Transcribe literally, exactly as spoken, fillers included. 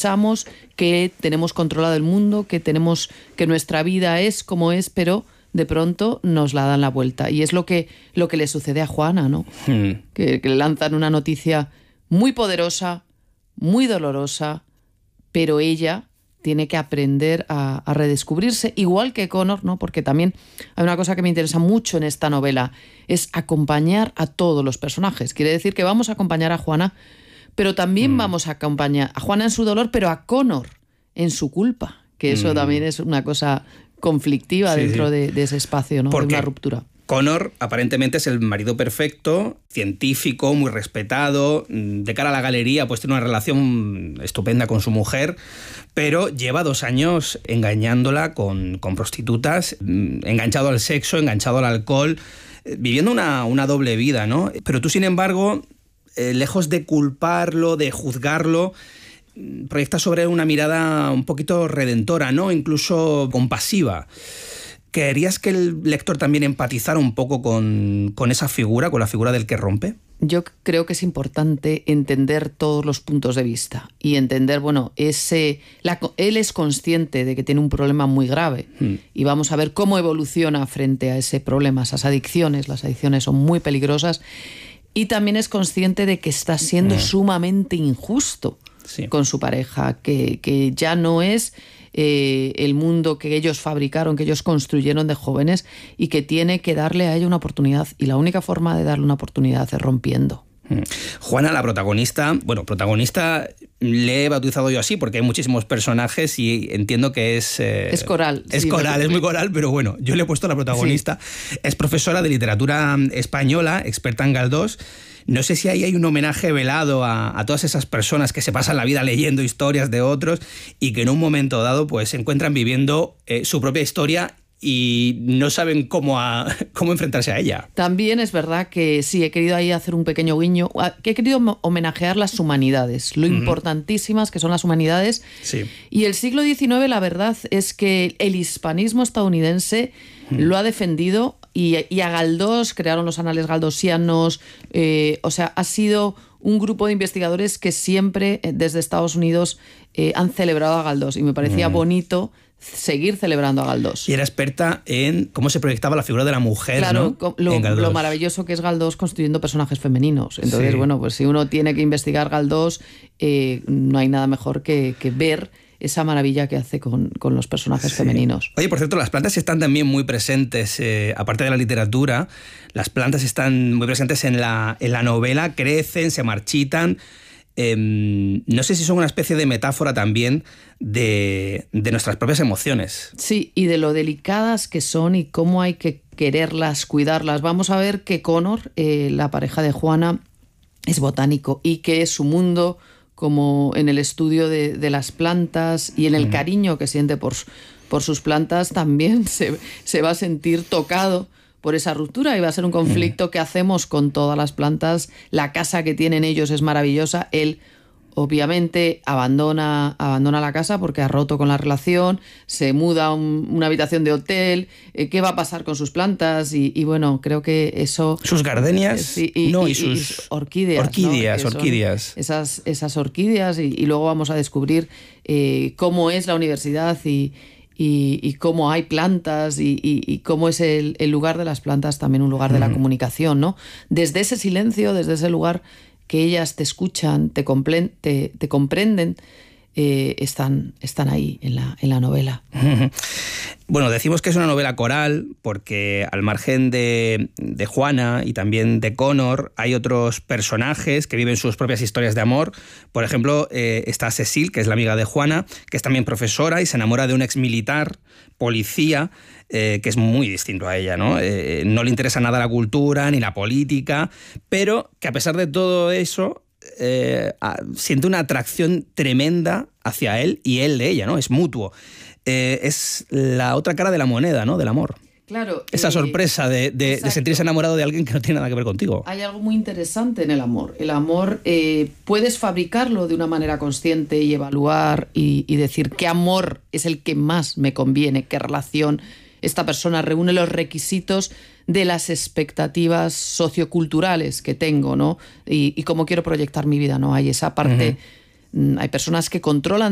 pensamos que tenemos controlado el mundo, que tenemos, que nuestra vida es como es, pero de pronto nos la dan la vuelta. Y es lo que, lo que le sucede a Juana, ¿no? Hmm. Que, que le lanzan una noticia muy poderosa, muy dolorosa, pero ella tiene que aprender a, a redescubrirse, igual que Connor, ¿no? Porque también hay una cosa que me interesa mucho en esta novela, es acompañar a todos los personajes. Quiere decir que vamos a acompañar a Juana, pero también mm. vamos a acompañar a Juana en su dolor, pero a Connor en su culpa, que eso mm. también es una cosa conflictiva sí, dentro sí. De, de ese espacio, ¿no? De una ruptura. Connor aparentemente es el marido perfecto, científico, muy respetado, de cara a la galería pues tiene una relación estupenda con su mujer, pero lleva dos años engañándola con, con prostitutas, enganchado al sexo, enganchado al alcohol, viviendo una, una doble vida, ¿no? Pero tú, sin embargo, eh, lejos de culparlo, de juzgarlo, proyectas sobre él una mirada un poquito redentora, ¿no? Incluso compasiva. ¿Querías que el lector también empatizara un poco con, con esa figura, con la figura del que rompe? Yo creo que es importante entender todos los puntos de vista y entender, bueno, ese, la, él es consciente de que tiene un problema muy grave hmm. y vamos a ver cómo evoluciona frente a ese problema, esas adicciones. Las adicciones son muy peligrosas y también es consciente de que está siendo hmm. sumamente injusto sí. con su pareja, que, que ya no es... Eh, el mundo que ellos fabricaron, que ellos construyeron de jóvenes y que tiene que darle a ella una oportunidad. Y la única forma de darle una oportunidad es rompiendo. Juana, la protagonista, bueno, protagonista le he bautizado yo así porque hay muchísimos personajes y entiendo que es... Eh, es coral. Es sí, coral, es muy coral, pero bueno, yo le he puesto la protagonista. Sí. Es profesora de literatura española, experta en Galdós. No sé si ahí hay un homenaje velado a, a todas esas personas que se pasan la vida leyendo historias de otros y que en un momento dado pues se encuentran viviendo eh, su propia historia y no saben cómo, a, cómo enfrentarse a ella. También es verdad que sí, he querido ahí hacer un pequeño guiño, que he querido homenajear las humanidades, lo uh-huh. importantísimas que son las humanidades. Sí. Y el siglo diecinueve, la verdad es que el hispanismo estadounidense uh-huh. lo ha defendido y, y a Galdós, crearon los anales galdosianos, eh, o sea, ha sido un grupo de investigadores que siempre desde Estados Unidos eh, han celebrado a Galdós y me parecía uh-huh. bonito seguir celebrando a Galdós. Y era experta en cómo se proyectaba la figura de la mujer, claro, ¿no? lo, lo maravilloso que es Galdós construyendo personajes femeninos. Entonces, sí. bueno, pues si uno tiene que investigar Galdós, eh, no hay nada mejor que, que ver esa maravilla que hace con, con los personajes sí. femeninos. Oye, por cierto, las plantas están también muy presentes, eh, aparte de la literatura, las plantas están muy presentes en la, en la novela, crecen, se marchitan. Eh, no sé si son una especie de metáfora también de, de nuestras propias emociones. Sí, y de lo delicadas que son y cómo hay que quererlas, cuidarlas. Vamos a ver que Connor, eh, la pareja de Juana, es botánico y que su mundo, como en el estudio de, de las plantas y en el cariño que siente por, por sus plantas, también se, se va a sentir tocado por esa ruptura y va a ser un conflicto que hacemos con todas las plantas. La casa que tienen ellos es maravillosa. Él, obviamente, abandona, abandona la casa porque ha roto con la relación, se muda a un, una habitación de hotel. Eh, ¿Qué va a pasar con sus plantas? Y, y bueno, creo que eso... Sus gardenias, sí, y, no, y, y sus... Y orquídeas. Orquídeas, ¿no? orquídeas. Esas, esas orquídeas y, y luego vamos a descubrir eh, cómo es la universidad y... Y, y cómo hay plantas y, y, y cómo es el, el lugar de las plantas también un lugar de la comunicación, ¿no? Desde ese silencio, desde ese lugar que ellas te escuchan, te, complen, te, te comprenden, eh, están, están ahí en la, en la novela. Bueno, decimos que es una novela coral porque al margen de, de Juana y también de Connor hay otros personajes que viven sus propias historias de amor. Por ejemplo, eh, está Cecil, que es la amiga de Juana, que es también profesora y se enamora de un exmilitar, policía, eh, que es muy distinto a ella, ¿no? Eh, no le interesa nada la cultura ni la política, pero que a pesar de todo eso... Eh, siente una atracción tremenda hacia él y él de ella, ¿no? Es mutuo. Eh, es la otra cara de la moneda, ¿no? Del amor. Claro. Esa eh, sorpresa de, de, de sentirse enamorado de alguien que no tiene nada que ver contigo. Hay algo muy interesante en el amor. El amor eh, puedes fabricarlo de una manera consciente y evaluar y, y decir qué amor es el que más me conviene, qué relación esta persona reúne los requisitos de las expectativas socioculturales que tengo, ¿no? Y, y cómo quiero proyectar mi vida, ¿no? Hay esa parte, uh-huh. hay personas que controlan